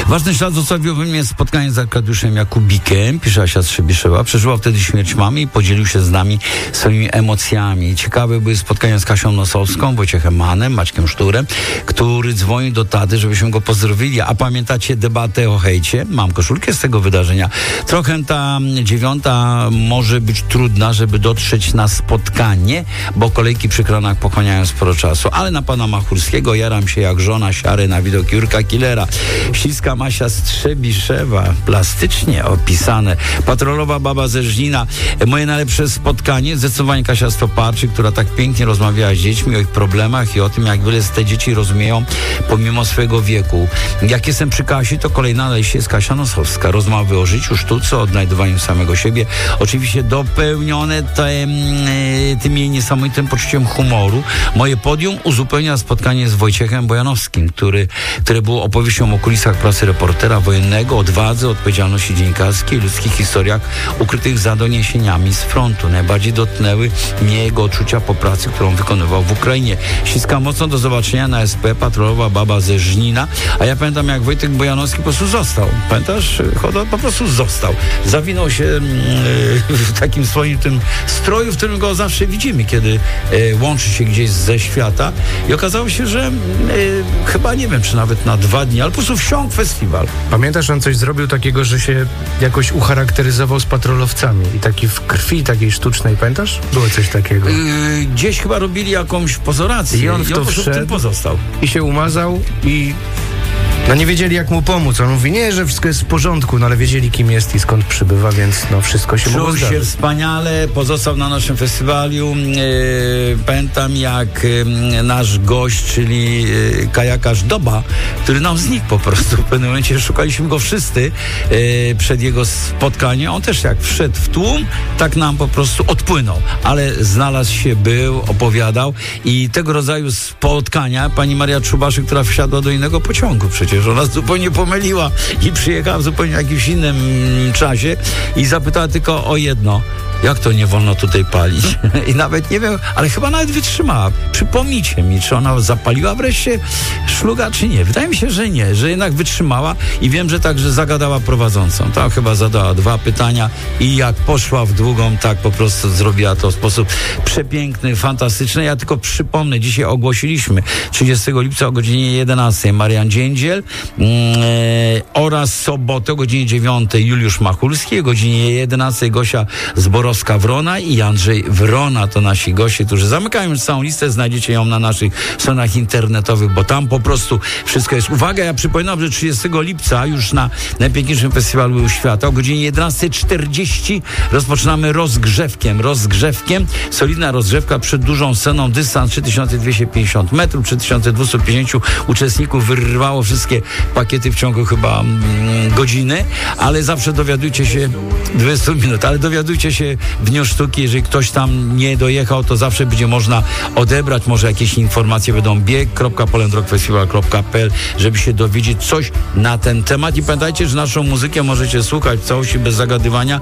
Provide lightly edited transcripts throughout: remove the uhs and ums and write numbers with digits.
Ważny ślad zostawiło we mnie spotkanie z Arkadiuszem Jakubikiem, pisze Asia Trzebiszewa. Przeżyła wtedy śmierć mamy i podzielił się z nami swoimi emocjami. Ciekawe były spotkania z Kasią Nosowską, Wojciechem Mannem, Maćkiem Szturem, który dzwoni do taty, żebyśmy go pozdrowili. A pamiętacie debatę o hejcie? Mam koszulkę z tego wydarzenia. Trochę ta 9 może być trudna, żeby dotrzeć na spotkanie, bo kolejki przy kranach pochłaniają sporo czasu. Ale na pana Machulskiego jaram się jak żona siary na widok Jurka Killera. Śliska Asia Trzebiszewa, plastycznie opisane. Patrolowa baba ze Żnina. Moje najlepsze spotkanie, zdecydowanie Kasia Stoparczyk, która tak pięknie rozmawiała z dziećmi o ich problemach i o tym, jak wiele z te dzieci rozumieją pomimo swojego wieku. Jak jestem przy Kasi, to kolejna lejsie jest Kasia Nosowska. Rozmowy o życiu, sztuce, o odnajdywaniu samego siebie. Oczywiście dopełnione tym jej niesamowitym poczuciem humoru. Moje podium uzupełnia spotkanie z Wojciechem Bojanowskim, które było opowieścią o kulisach pracy reportera wojennego, odwadze, odpowiedzialności dziennikarskiej, ludzkich historiach ukrytych za doniesieniami z frontu. Najbardziej dotknęły mnie jego odczucia po pracy, którą wykonywał w Ukrainie. Ściskam mocno, do zobaczenia na SP, patrolowa baba ze Żnina. A ja pamiętam, jak Wojtek Bojanowski po prostu został. Pamiętasz? Po prostu został. Zawinął się w takim swoim tym stroju, w którym go zawsze widzimy, kiedy łączy się gdzieś ze świata. I okazało się, że chyba nie wiem, czy nawet na 2 dni, ale po prostu wsiąkł festiwal. Pamiętasz, on coś zrobił takiego, że się jakoś ucharakteryzował z patrolowcami i taki w krwi takiej sztucznej, pamiętasz? Było coś takiego. Gdzieś chyba robili jakąś pozorację i on w to wszedł pozostał. I się umazał i nie wiedzieli, jak mu pomóc. On mówi, nie, że wszystko jest w porządku, ale wiedzieli, kim jest i skąd przybywa, więc wszystko się mogło zdarzyć. Czuł się wspaniale, pozostał na naszym festiwalu. Pamiętam, jak nasz gość, czyli kajakarz Doba, który nam znikł po prostu. W pewnym momencie szukaliśmy go wszyscy przed jego spotkaniem. On też jak wszedł w tłum, tak nam po prostu odpłynął. Ale znalazł się, był, opowiadał i tego rodzaju spotkania pani Maria Czubaszek, która wsiadła do innego pociągu przecież. Ona zupełnie pomyliła i przyjechała w zupełnie jakimś innym czasie i zapytała tylko o jedno. Jak to nie wolno tutaj palić? I nawet nie wiem, ale chyba nawet wytrzymała. Przypomnijcie mi, czy ona zapaliła wreszcie szluga, czy nie. Wydaje mi się, że nie, że jednak wytrzymała i wiem, że także zagadała prowadzącą. Tam chyba zadała 2 pytania i jak poszła w długą, tak po prostu zrobiła to w sposób przepiękny, fantastyczny. Ja tylko przypomnę, dzisiaj ogłosiliśmy 30 lipca o godzinie 11 Marian Dziędziel oraz sobotę o godzinie 9 Juliusz Machulski, o godzinie 11 Gosia Zborowska-Wrona i Andrzej Wrona. To nasi goście, którzy zamykają już całą listę. Znajdziecie ją na naszych stronach internetowych, bo tam po prostu wszystko jest. Uwaga, ja przypominam, że 30 lipca już na najpiękniejszym festiwalu świata o godzinie 11:40 rozpoczynamy rozgrzewkiem. Solidna rozgrzewka przed dużą sceną, dystans 3250 metrów, 3250 uczestników wyrwało wszystkie pakiety w ciągu chyba godziny, ale zawsze dowiadujcie się 20 minut, ale dowiadujcie się w Dniu Sztuki, jeżeli ktoś tam nie dojechał, to zawsze będzie można odebrać, może jakieś informacje będą bieg.polendrockfestival.pl, żeby się dowiedzieć coś na ten temat i pamiętajcie, że naszą muzykę możecie słuchać w całości bez zagadywania,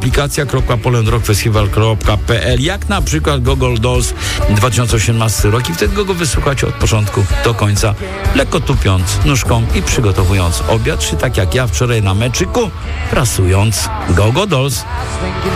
aplikacja.polendrockfestival.pl, jak na przykład Gogol Dolls 2018 rok i wtedy go wysłuchacie od początku do końca, lekko tupiąc nóżką i przygotowując obiad, czy tak jak ja wczoraj na meczyku, prasując Gogo Dolls.